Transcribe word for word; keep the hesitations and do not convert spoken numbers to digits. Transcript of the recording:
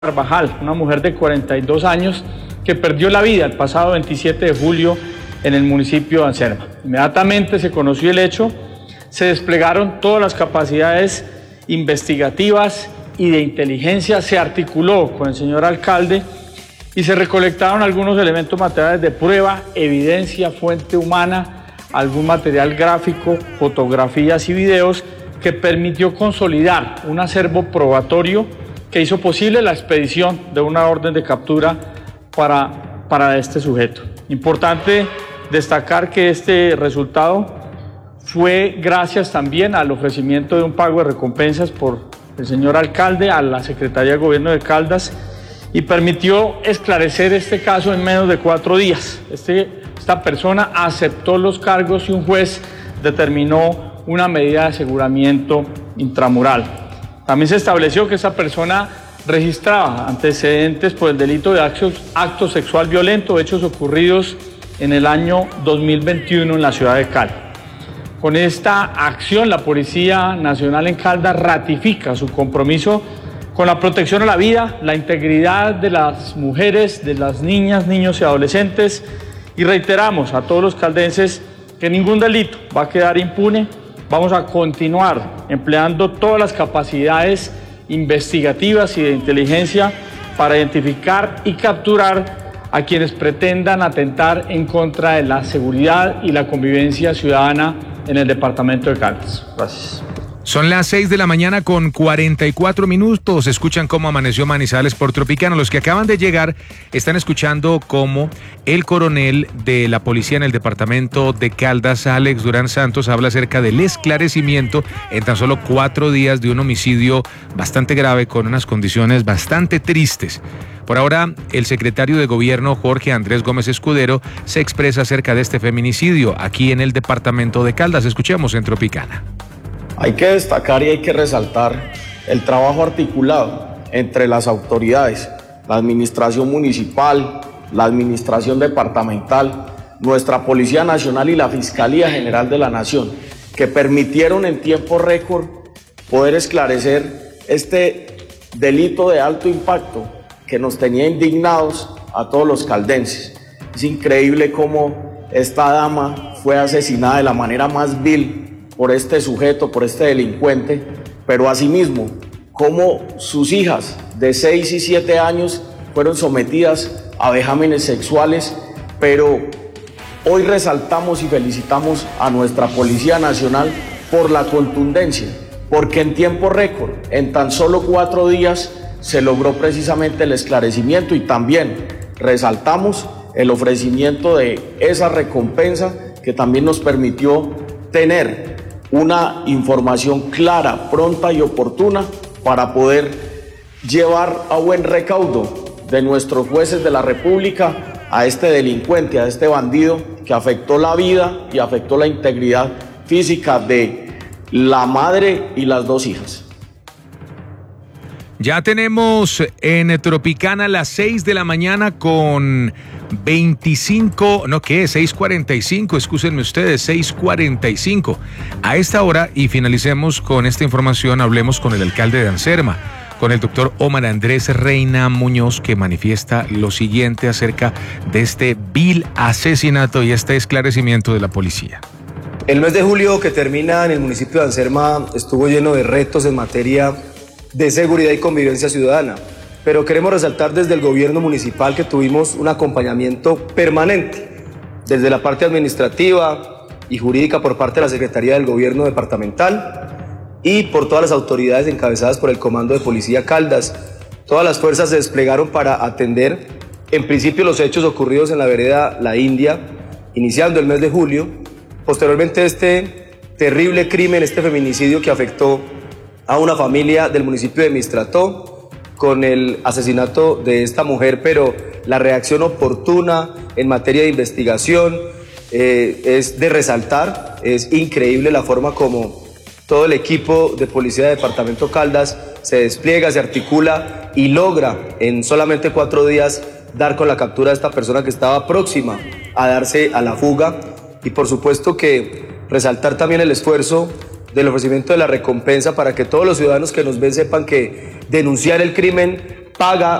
Carvajal, una mujer de cuarenta y dos años que perdió la vida el pasado veintisiete de julio en el municipio de Anserma. Inmediatamente se conoció el hecho, se desplegaron todas las capacidades investigativas y de inteligencia, se articuló con el señor alcalde y se recolectaron algunos elementos materiales de prueba, evidencia, fuente humana, algún material gráfico, fotografías y videos que permitió consolidar un acervo probatorio que hizo posible la expedición de una orden de captura para, para este sujeto. Importante destacar que este resultado fue gracias también al ofrecimiento de un pago de recompensas por el señor alcalde a la Secretaría de Gobierno de Caldas y permitió esclarecer este caso en menos de cuatro días. Este, esta persona aceptó los cargos y un juez determinó una medida de aseguramiento intramural. También se estableció que esa persona registraba antecedentes por el delito de actos, acto sexual violento, hechos ocurridos en el año dos mil veintiuno en la ciudad de Cali. Con esta acción, la Policía Nacional en Caldas ratifica su compromiso con la protección a la vida, la integridad de las mujeres, de las niñas, niños y adolescentes, y reiteramos a todos los caldenses que ningún delito va a quedar impune. Vamos a continuar empleando todas las capacidades investigativas y de inteligencia para identificar y capturar a quienes pretendan atentar en contra de la seguridad y la convivencia ciudadana en el departamento de Caldas. Gracias. Son las seis de la mañana con cuarenta y cuatro minutos. Escuchan cómo amaneció Manizales por Tropicana. Los que acaban de llegar están escuchando cómo el coronel de la policía en el departamento de Caldas, Alex Durán Santos, habla acerca del esclarecimiento en tan solo cuatro días de un homicidio bastante grave con unas condiciones bastante tristes. Por ahora, el secretario de Gobierno, Jorge Andrés Gómez Escudero, se expresa acerca de este feminicidio aquí en el departamento de Caldas. Escuchemos en Tropicana. Hay que destacar y hay que resaltar el trabajo articulado entre las autoridades, la administración municipal, la administración departamental, nuestra Policía Nacional y la Fiscalía General de la Nación, que permitieron en tiempo récord poder esclarecer este delito de alto impacto que nos tenía indignados a todos los caldenses. Es increíble cómo esta dama fue asesinada de la manera más vil por este sujeto, por este delincuente, pero asimismo, cómo sus hijas de seis y siete años fueron sometidas a vejámenes sexuales, pero hoy resaltamos y felicitamos a nuestra Policía Nacional por la contundencia, porque en tiempo récord, en tan solo cuatro días, se logró precisamente el esclarecimiento y también resaltamos el ofrecimiento de esa recompensa que también nos permitió tener una información clara, pronta y oportuna para poder llevar a buen recaudo de nuestros jueces de la República a este delincuente, a este bandido que afectó la vida y afectó la integridad física de la madre y las dos hijas. Ya tenemos en Tropicana las seis de la mañana con veinticinco, no, ¿qué es? seis cuarenta y cinco, excúsenme ustedes, seis cuarenta y cinco. A esta hora, y finalicemos con esta información, hablemos con el alcalde de Anserma, con el doctor Omar Andrés Reina Muñoz, que manifiesta lo siguiente acerca de este vil asesinato y este esclarecimiento de la policía. El mes de julio que termina en el municipio de Anserma estuvo lleno de retos en materia de seguridad y convivencia ciudadana, pero queremos resaltar desde el gobierno municipal que tuvimos un acompañamiento permanente desde la parte administrativa y jurídica por parte de la Secretaría del Gobierno Departamental y por todas las autoridades encabezadas por el Comando de Policía Caldas. Todas las fuerzas se desplegaron para atender en principio los hechos ocurridos en la vereda La India, iniciando el mes de julio, posteriormente este terrible crimen, este feminicidio que afectó a una familia del municipio de Mistrató con el asesinato de esta mujer, pero la reacción oportuna en materia de investigación eh, es de resaltar. Es increíble la forma como todo el equipo de policía de Departamento Caldas se despliega, se articula y logra en solamente cuatro días dar con la captura de esta persona que estaba próxima a darse a la fuga. Y por supuesto que resaltar también el esfuerzo del ofrecimiento de la recompensa para que todos los ciudadanos que nos ven sepan que denunciar el crimen paga